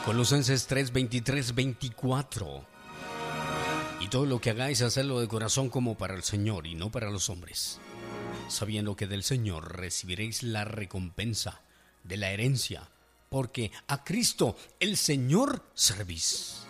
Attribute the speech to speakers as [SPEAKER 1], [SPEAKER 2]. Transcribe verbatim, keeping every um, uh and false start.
[SPEAKER 1] Colosenses tres, veintitrés, veinticuatro. Y todo lo que hagáis, hacedlo de corazón como para el Señor y no para los hombres, sabiendo que del Señor recibiréis la recompensa de la herencia, porque a Cristo el Señor servís.